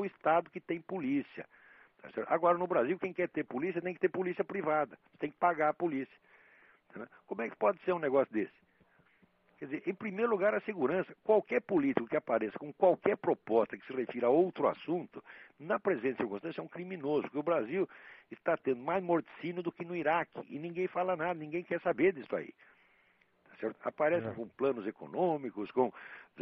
o Estado que tem polícia. Tá certo? Agora, no Brasil, quem quer ter polícia tem que ter polícia privada. Você tem que pagar a polícia. Tá? Como é que pode ser um negócio desse? Quer dizer, em primeiro lugar, a segurança. Qualquer político que apareça com qualquer proposta que se refira a outro assunto, na presente circunstância, é um criminoso. Porque o Brasil está tendo mais morticínio do que no Iraque. E ninguém fala nada, ninguém quer saber disso aí. Tá certo? Aparece com planos econômicos, com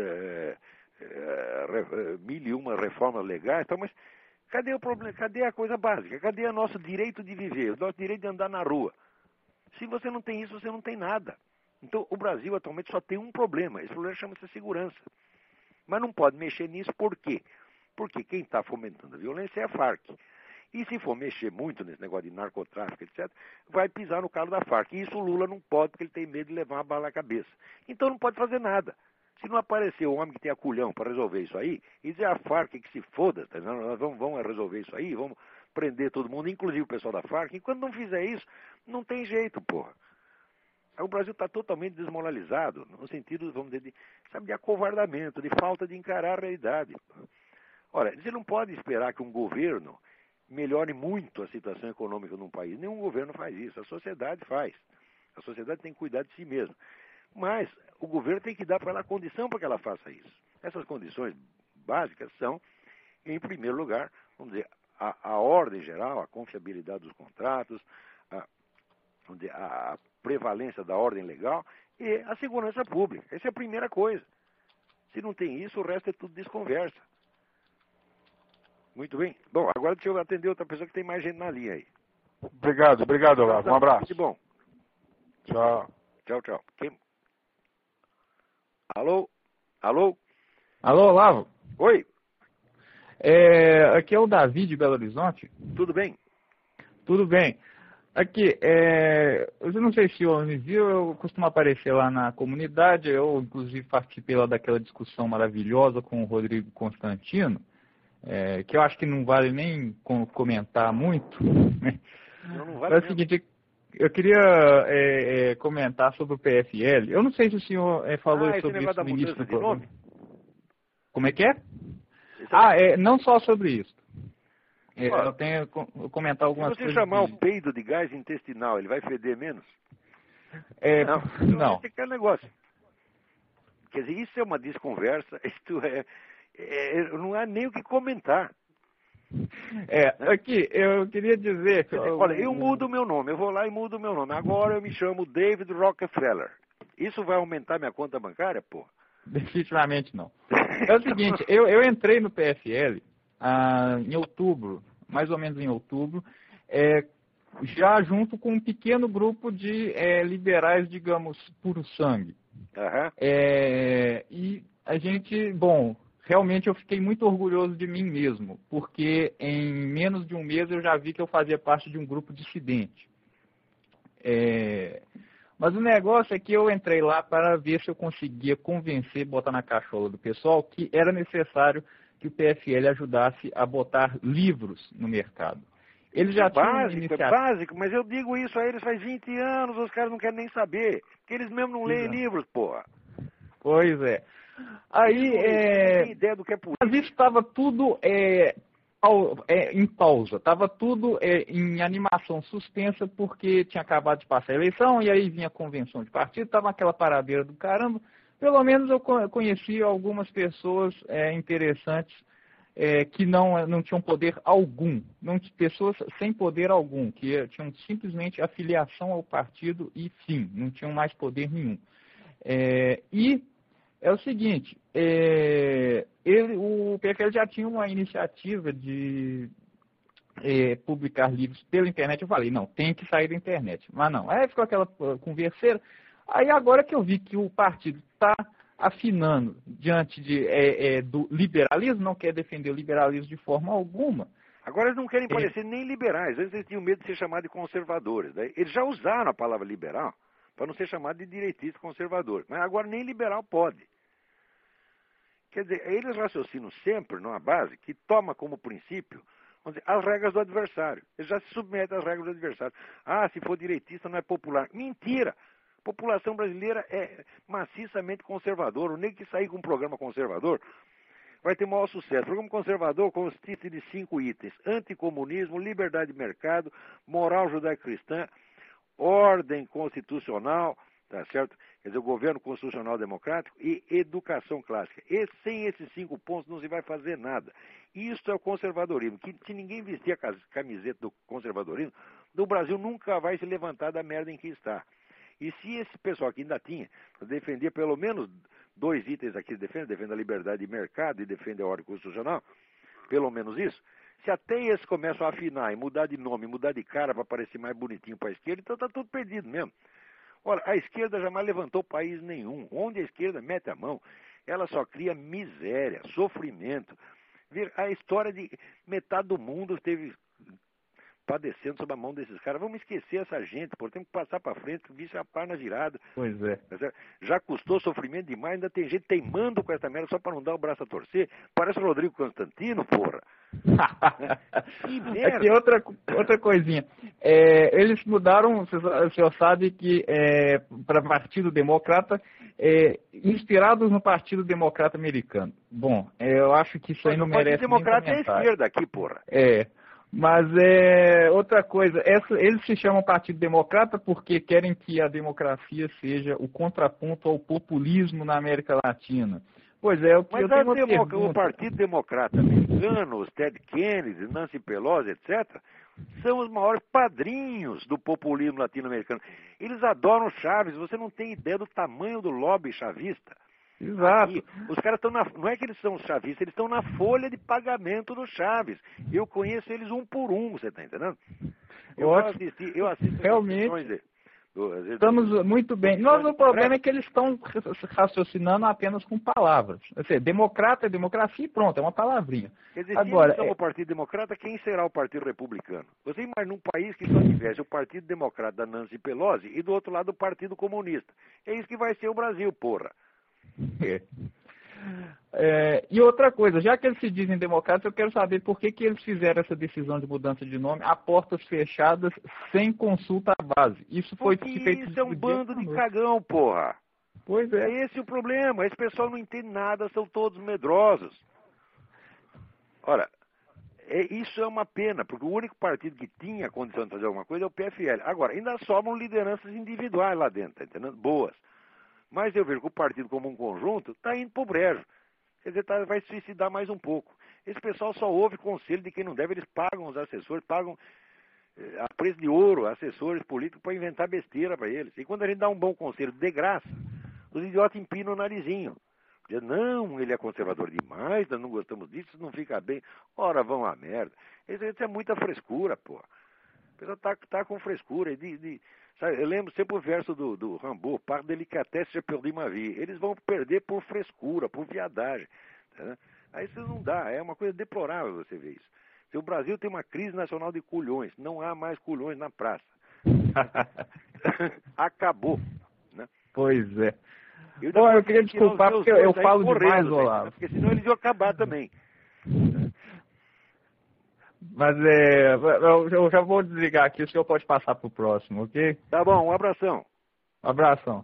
mil e uma reformas legais. Então, mas cadê o problema? Cadê a coisa básica? Cadê o nosso direito de viver? O nosso direito de andar na rua? Se você não tem isso, você não tem nada. Então, o Brasil atualmente só tem um problema. Esse problema chama-se segurança. Mas não pode mexer nisso por quê? Porque quem está fomentando a violência é a Farc. E se for mexer muito nesse negócio de narcotráfico, etc., vai pisar no calo da Farc. E isso o Lula não pode, porque ele tem medo de levar uma bala na cabeça. Então não pode fazer nada. Se não aparecer um homem que tem culhão para resolver isso aí, e dizer a Farc que se foda, tá? Nós vamos resolver isso aí, vamos prender todo mundo, inclusive o pessoal da Farc. E quando não fizer isso, não tem jeito, porra. O Brasil está totalmente desmoralizado, no sentido, vamos dizer, de acovardamento, de falta de encarar a realidade. Ora, você não pode esperar que um governo melhore muito a situação econômica num país. Nenhum governo faz isso, a sociedade faz. A sociedade tem que cuidar de si mesma. Mas o governo tem que dar para ela a condição para que ela faça isso. Essas condições básicas são, em primeiro lugar, vamos dizer, a ordem geral, a confiabilidade dos contratos, a prevalência da ordem legal e a segurança pública. Essa é a primeira coisa. Se não tem isso, o resto é tudo desconversa. Muito bem. Bom, agora deixa eu atender outra pessoa que tem mais gente na linha aí. Obrigado, Olavo. Um abraço. Muito bom. Tchau. Tchau. Alô? Alô, Olavo? Oi. Aqui é o Davi de Belo Horizonte. Tudo bem? Tudo bem. Aqui, eu não sei se o me viu, eu costumo aparecer lá na comunidade, eu inclusive participei lá daquela discussão maravilhosa com o Rodrigo Constantino, que eu acho que não vale nem comentar muito. Não vale É o seguinte, eu queria comentar sobre o PFL. Eu não sei se o senhor falou sobre isso no início do programa. Como é que é? Não só sobre isso. Eu tenho que comentar algumas coisas. Se você chamar o peido de gás intestinal, ele vai feder menos? Não. Esse é o negócio. Quer dizer, isso é uma desconversa, isto não há nem o que comentar. Aqui, eu queria dizer... Olha, eu mudo o meu nome, eu vou lá e mudo o meu nome. Agora eu me chamo David Rockefeller. Isso vai aumentar minha conta bancária, pô? Definitivamente não. É o seguinte, eu entrei no PFL em outubro, mais ou menos em outubro, já junto com um pequeno grupo de liberais, digamos, puro sangue. Uhum. E a gente, realmente eu fiquei muito orgulhoso de mim mesmo, porque em menos de um mês eu já vi que eu fazia parte de um grupo dissidente. Mas o negócio é que eu entrei lá para ver se eu conseguia convencer, botar na cachola do pessoal, que era necessário que o PFL ajudasse a botar livros no mercado. Eles já tinham iniciado... É básico, mas eu digo isso a eles faz 20 anos, os caras não querem nem saber, porque eles mesmo não leem livros, porra. Pois é. Aí, não tem ideia do que é política. Mas isso estava tudo em pausa, estava tudo em animação suspensa, porque tinha acabado de passar a eleição, e aí vinha a convenção de partido, estava aquela paradeira do caramba. Pelo menos eu conheci algumas pessoas interessantes que não tinham poder algum, pessoas sem poder algum, que tinham simplesmente afiliação ao partido e fim, não tinham mais poder nenhum. E é o seguinte, o PFL já tinha uma iniciativa de publicar livros pela internet. Eu falei, não, tem que sair da internet. Mas não, aí ficou aquela converseira. Aí agora que eu vi que o partido está afinando diante do liberalismo, não quer defender o liberalismo de forma alguma. Agora eles não querem parecer nem liberais, antes eles tinham medo de ser chamados de conservadores. Né? Eles já usaram a palavra liberal para não ser chamado de direitista conservador. Mas agora nem liberal pode. Quer dizer, eles raciocinam sempre numa base que toma como princípio, vamos dizer, as regras do adversário. Eles já se submetem às regras do adversário. Se for direitista não é popular. Mentira! A população brasileira é maciçamente conservadora. O nego que sair com um programa conservador vai ter maior sucesso. O programa conservador consiste de 5 itens: anticomunismo, liberdade de mercado, moral judaico-cristã, ordem constitucional, tá certo? Quer dizer, o governo constitucional democrático e educação clássica. E sem esses 5 pontos não se vai fazer nada. Isso é o conservadorismo. Que se ninguém vestir a camiseta do conservadorismo, o Brasil nunca vai se levantar da merda em que está. E se esse pessoal que ainda tinha, defendia pelo menos 2 itens aqui, defende a liberdade de mercado e defende a ordem constitucional, pelo menos isso, se até esses começam a afinar e mudar de nome, mudar de cara para parecer mais bonitinho para a esquerda, então está tudo perdido mesmo. Ora, a esquerda jamais levantou país nenhum. Onde a esquerda mete a mão, ela só cria miséria, sofrimento. A história de metade do mundo esteve padecendo sob a mão desses caras. Vamos esquecer essa gente, pô. Temos que passar para frente, vice a perna girada. Pois é. Já custou sofrimento demais, ainda tem gente teimando com essa merda só para não dar o braço a torcer. Parece o Rodrigo Constantino, porra. Que merda. Aqui outra coisinha. Eles mudaram, o senhor sabe que para Partido Democrata, inspirados no Partido Democrata americano. Bom, eu acho que isso aí não merece nem comentário. O Partido Democrata é a esquerda aqui, porra. Mas outra coisa, eles se chamam Partido Democrata porque querem que a democracia seja o contraponto ao populismo na América Latina. Pois é, o Partido Democrata americano, os Ted Kennedy, Nancy Pelosi, etc., são os maiores padrinhos do populismo latino-americano. Eles adoram Chaves, você não tem ideia do tamanho do lobby chavista. Exato. Aqui, os caras estão não é que eles são chavistas, eles estão na folha de pagamento do Chaves. Eu conheço eles um por um, você está entendendo? Eu assisto realmente. Estamos muito bem. Nós o problema é que eles estão raciocinando apenas com palavras. Assim, democrata é democracia e pronto, é uma palavrinha. Quer dizer, agora, se eles são o Partido Democrata, quem será o Partido Republicano? Você imagina um país que só tivesse o Partido Democrata da Nancy Pelosi e do outro lado o Partido Comunista. É isso que vai ser o Brasil, porra. E outra coisa, já que eles se dizem democratas, eu quero saber por que eles fizeram essa decisão de mudança de nome a portas fechadas, sem consulta à base. Isso foi feito. Isso é um bando de cagão, porra. Pois é. Esse é o problema. Esse pessoal não entende nada, são todos medrosos. Ora, isso é uma pena, porque o único partido que tinha condição de fazer alguma coisa é o PFL. Agora, ainda sobram lideranças individuais lá dentro, tá entendendo? Boas. Mas eu vejo que o partido como um conjunto está indo para o brejo. Quer dizer, vai se suicidar mais um pouco. Esse pessoal só ouve conselho de quem não deve, eles pagam os assessores, pagam a preço de ouro, assessores políticos para inventar besteira para eles. E quando a gente dá um bom conselho de graça, os idiotas empinam o narizinho. Dizem, não, ele é conservador demais, nós não gostamos disso, isso não fica bem. Ora, vão à merda. Isso é muita frescura, pô. O pessoal tá com frescura. Sabe, eu lembro sempre o verso do Rambo, par délicatesse, j'ai perdu ma vie. Eles vão perder por frescura, por viadagem. Tá? Aí isso não dá, é uma coisa deplorável você ver isso. Se o Brasil tem uma crise nacional de culhões, não há mais culhões na praça. Acabou. Né? Pois é. Eu queria desculpar porque eu falo demais, Olavo. Porque senão eles iam acabar também. Mas eu já vou desligar aqui, o senhor pode passar para o próximo, ok? Tá bom, um abração. Um abração.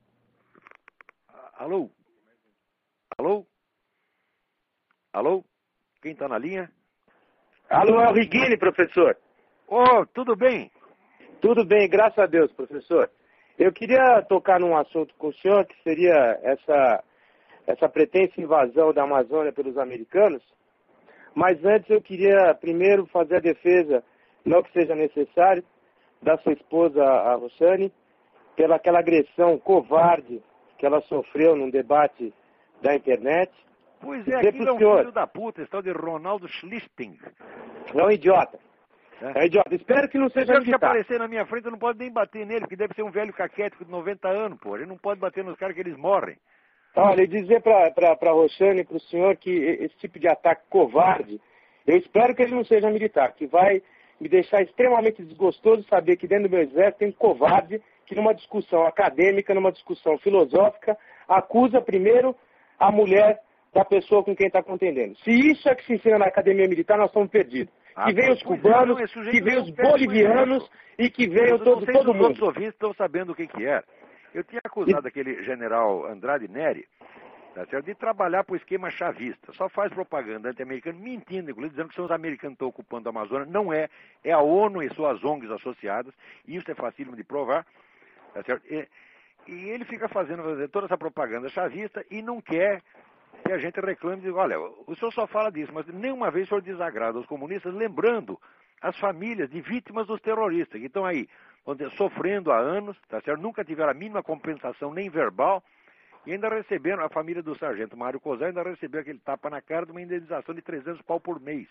Alô? Alô? Alô? Quem está na linha? Alô, é o Riguini, professor. Tudo bem? Tudo bem, graças a Deus, professor. Eu queria tocar num assunto com o senhor, que seria essa pretensa invasão da Amazônia pelos americanos. Mas antes eu queria primeiro fazer a defesa, não que seja necessário, da sua esposa, a Roxane, pela aquela agressão covarde que ela sofreu num debate da internet. Pois é, aquilo é um filho da puta, esse tal de Ronaldo Schlichting. É um idiota. É um idiota. Espero que não seja militar. Se aparecer na minha frente, eu não posso nem bater nele, porque deve ser um velho caquético de 90 anos, pô. Ele não pode bater nos caras que eles morrem. Olha, e dizer para a Roxane e para o senhor que esse tipo de ataque covarde, eu espero que ele não seja militar, que vai me deixar extremamente desgostoso saber que dentro do meu exército tem um covarde que numa discussão acadêmica, numa discussão filosófica, acusa primeiro a mulher da pessoa com quem está contendendo. Se isso é que se ensina na academia militar, nós estamos perdidos. Que vem os cubanos, que vem os bolivianos e que veio todo mundo. Os outros ouvintes estão sabendo o que é. Eu tinha acusado aquele general Andrade Neri tá certo? De trabalhar para o esquema chavista. Só faz propaganda anti-americana, mentindo, inclusive, dizendo que são os americanos que estão ocupando a Amazônia. Não é. É a ONU e suas ONGs associadas. Isso é facílimo de provar. Tá certo? E ele fica fazendo toda essa propaganda chavista e não quer que a gente reclame e diga, olha, o senhor só fala disso, mas nenhuma vez o senhor desagrada os comunistas, lembrando as famílias de vítimas dos terroristas, que estão aí, sofrendo há anos, tá certo? Nunca tiveram a mínima compensação, nem verbal, e ainda receberam, a família do sargento Mário Cosar ainda recebeu aquele tapa na cara de uma indenização de 300 pau por mês.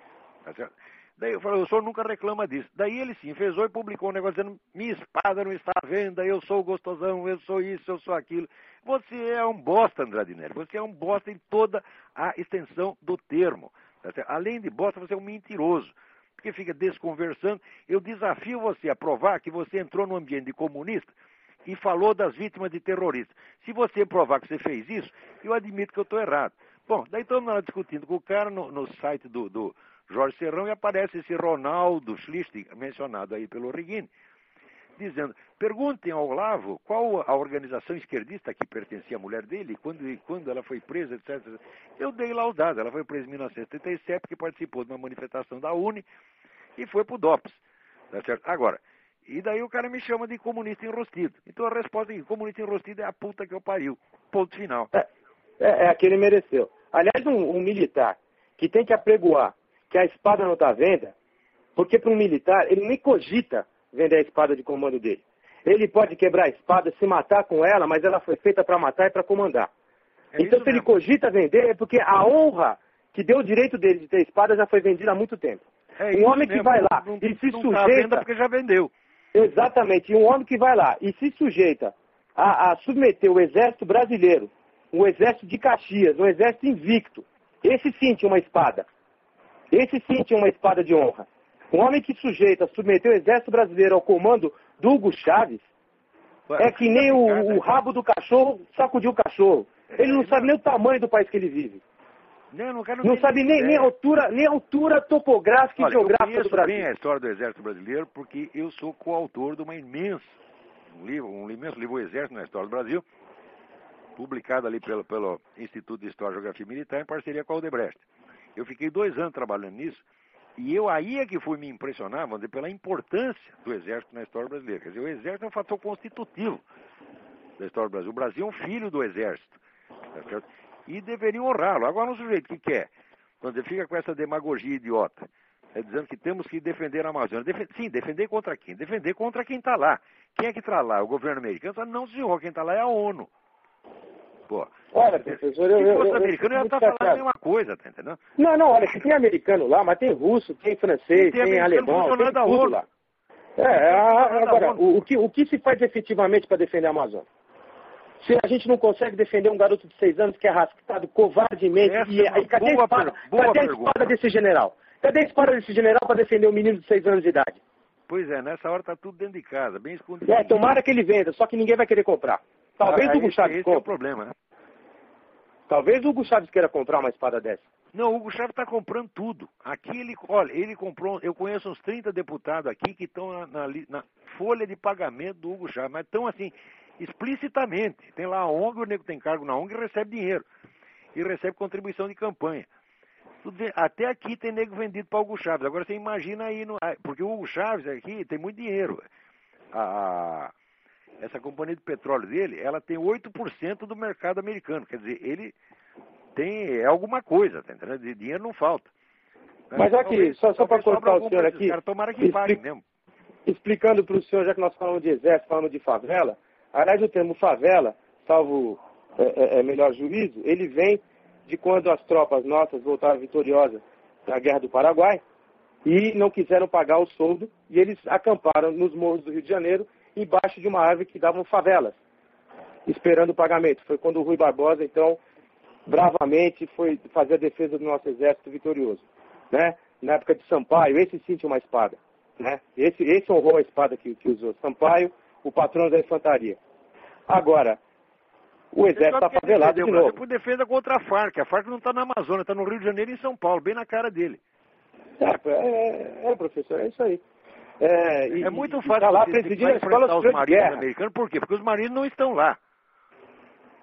Tá certo? Daí eu falei, o senhor nunca reclama disso. Daí ele sim, enfesou e publicou um negócio dizendo, minha espada não está à venda, eu sou gostosão, eu sou isso, eu sou aquilo. Você é um bosta, Andrade Nery, você é um bosta em toda a extensão do termo. Tá certo? Além de bosta, você é um mentiroso, porque fica desconversando. Eu desafio você a provar que você entrou no ambiente de comunista e falou das vítimas de terroristas. Se você provar que você fez isso, eu admito que eu estou errado. Bom, daí estamos lá discutindo com o cara no site do Jorge Serrão e aparece esse Ronaldo Schlichting, mencionado aí pelo Reguini, dizendo, perguntem ao Olavo qual a organização esquerdista que pertencia à mulher dele, quando ela foi presa, etc. Eu dei lá os dados, ela foi presa em 1937, porque participou de uma manifestação da UNE e foi pro DOPS. Tá certo? Agora, e daí o cara me chama de comunista enrostido. Então a resposta é que comunista enrostido é a puta que eu pariu. Ponto final. É a que ele mereceu. Aliás, um militar que tem que apregoar que a espada não está à venda, porque para um militar, ele nem cogita vender a espada de comando dele. Ele pode quebrar a espada, se matar com ela, mas ela foi feita para matar e para comandar. Então, se ele cogita vender, é porque a honra que deu o direito dele de ter espada já foi vendida há muito tempo. Um homem que vai lá e se sujeita... porque já vendeu. Exatamente. E um homem que vai lá e se sujeita a submeter o exército brasileiro, o exército de Caxias, um exército invicto, esse sim tinha uma espada. Esse sim tinha uma espada de honra. Um homem que sujeita, submeteu o exército brasileiro ao comando do Hugo Chávez, é que nem o rabo do cachorro sacudiu o cachorro. Ele não sabe nem o tamanho do país que ele vive. Não sabe nem a altura topográfica e geográfica do Brasil. Eu conheço bem a história do Exército Brasileiro porque eu sou coautor de um imenso livro, O Exército na História do Brasil, publicado ali pelo Instituto de História e Geografia Militar em parceria com a Odebrecht. Eu fiquei 2 anos trabalhando nisso e aí é que fui me impressionar, vamos dizer, pela importância do Exército na história brasileira. Quer dizer, o Exército é um fator constitutivo da história do Brasil. O Brasil é um filho do Exército. Tá certo? E deveriam honrá-lo. Agora, um sujeito que quer, quando ele fica com essa demagogia idiota, dizendo que temos que defender a Amazônia. Sim, defender contra quem? Defender contra quem está lá. Quem é que está lá? O governo americano? Não, senhor, quem está lá é a ONU. Pô. Olha, professor, se fosse americano, eu ia estar falando a mesma coisa, tá entendendo? Não, olha, que tem americano lá, mas tem russo, tem francês, tem alemão, tem da tudo ONU. lá. Agora, o que se faz efetivamente para defender a Amazônia? Se a gente não consegue defender um garoto de 6 anos que é rascado covardemente, cadê a espada desse general? Cadê a espada desse general para defender um menino de 6 anos de idade? Pois é, nessa hora tá tudo dentro de casa, bem escondido. Tomara que ele venda, só que ninguém vai querer comprar. Talvez o Hugo Chávez compre. Esse é o problema, né? Talvez o Hugo Chávez queira comprar uma espada dessa. Não, o Hugo Chávez está comprando tudo. Aqui ele comprou, eu conheço uns 30 deputados aqui que estão na folha de pagamento do Hugo Chávez, mas estão assim, explicitamente. Tem lá a ONG, o nego tem cargo na ONG e recebe dinheiro. E recebe contribuição de campanha. Até aqui tem nego vendido para o Hugo Chávez. Agora você imagina aí, porque o Hugo Chávez aqui tem muito dinheiro. Essa companhia de petróleo dele, ela tem 8% do mercado americano. Quer dizer, ele tem alguma coisa, tá entendendo? De dinheiro não falta. Mas aqui, só para cortar o senhor aqui, tomara que pague mesmo. Explicando para o senhor, já que nós falamos de exército, falamos de favela, aliás, o termo favela, salvo melhor juízo, ele vem de quando as tropas nossas voltaram vitoriosas na Guerra do Paraguai e não quiseram pagar o soldo e eles acamparam nos morros do Rio de Janeiro embaixo de uma árvore que davam favelas, esperando o pagamento. Foi quando o Rui Barbosa, então, bravamente foi fazer a defesa do nosso exército vitorioso. Né? Na época de Sampaio, esse sim tinha uma espada. Né? Esse honrou a espada que usou. Sampaio, o patrono da infantaria. Agora, o exército está favelado de novo. Por defesa contra a Farc. A Farc não está na Amazônia, está no Rio de Janeiro e em São Paulo, bem na cara dele. Professor, é isso aí. É muito fácil lá presidindo a escola os marinhos americanos. Por quê? Porque os marinhos não estão lá.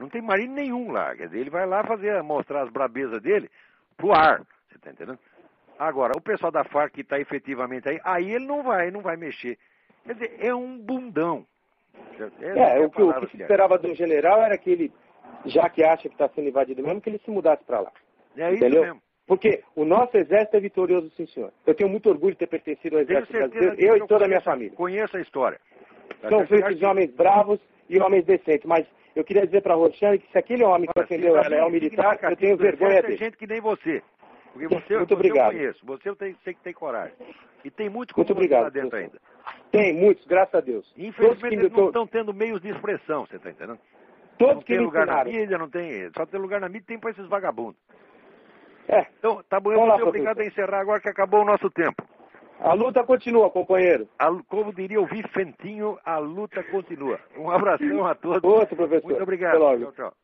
Não tem marinho nenhum lá. Quer dizer, ele vai lá mostrar as brabezas dele pro ar. Você está entendendo? Agora, o pessoal da Farc que está efetivamente aí ele não vai mexer. Quer dizer, é um bundão. O que se esperava de um general era que ele, já que acha que está sendo invadido mesmo, que ele se mudasse para lá. É isso entendeu? mesmo. Porque o nosso exército é vitorioso, sim, senhor. Eu tenho muito orgulho de ter pertencido ao exército brasileiro, eu e toda a minha família. Conheço a história. São feitos de homens bravos e homens decentes, mas eu queria dizer para a Roxane que se aquele homem que defendeu ela é um militar, eu tenho vergonha dele. Tem gente que nem você. Porque você, muito obrigado. Eu conheço. Você eu sei que tem coragem. E tem muito muito obrigado, lá dentro ainda. Tem muitos, graças a Deus. Infelizmente eles não estão tendo meios de expressão, você está entendendo? Todos não que tem lugar ensinaram. na mídia, não tem. Só tem lugar na mídia tem para esses vagabundos. É. Então, tá bom, eu vou ser obrigado a encerrar agora que acabou o nosso tempo. A luta continua, companheiro. Como diria o Vicentinho, a luta continua. Um abração a todos. Outro, professor. Muito obrigado. Até logo. Tchau, tchau.